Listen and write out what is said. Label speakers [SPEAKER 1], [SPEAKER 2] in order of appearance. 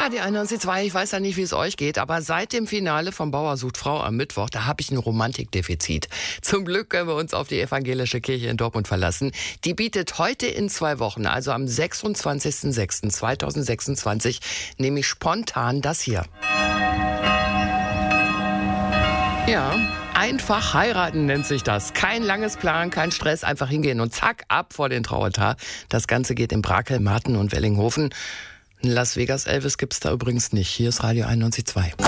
[SPEAKER 1] Radio 91.2, ich weiß ja nicht, wie es euch geht, aber seit dem Finale von Bauer sucht Frau am Mittwoch, da habe ich ein Romantikdefizit. Zum Glück können wir uns auf die evangelische Kirche in Dortmund verlassen. Die bietet heute in 2 Wochen, also am 26.06.2026, nämlich spontan das hier. Ja, einfach heiraten nennt sich das. Kein langes Plan, kein Stress, einfach hingehen und zack, ab vor den Traualtar. Das Ganze geht in Brakel, Marten und Wellinghofen. Ein Las Vegas Elvis gibt's da übrigens nicht. Hier ist Radio 91.2.